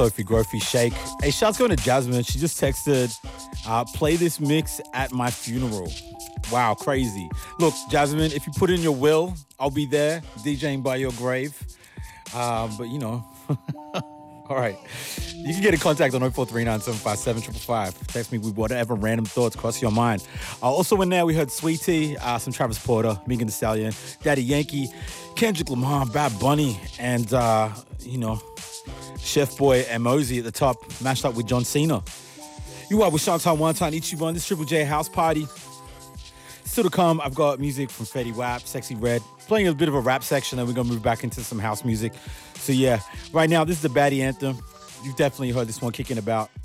Sophie Grothy Shake. Hey, shouts going to Jasmine. She just texted, play this mix at my funeral. Wow, crazy. Look, Jasmine, if you put in your will, I'll be there DJing by your grave. But you know, all right. You can get in contact on 0439 757 Text me with whatever random thoughts cross your mind. Also in there, we heard Sweetie, some Travis Porter, Megan Thee Stallion, Daddy Yankee, Kendrick Lamar, Bad Bunny, and, Chef Boy and Mosey at the top, mashed up with John Cena. You are with Shantan One Time, Ichiban, this Triple J house party. Still to come, I've got music from Fetty Wap, Sexy Red, playing a bit of a rap section, and we're going to move back into some house music. So yeah, right now, this is the Baddie Anthem. You've definitely heard this one kicking about.